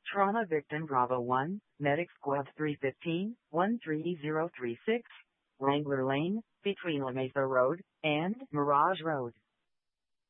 Trauma victim Bravo 1, Medic Squad 315, 13036, Wrangler Lane, between La Mesa Road and Mirage Road.